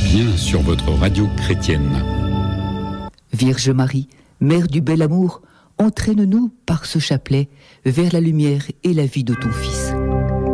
bien sur votre radio chrétienne. Vierge Marie, Mère du bel amour, entraîne-nous par ce chapelet vers la lumière et la vie de ton Fils.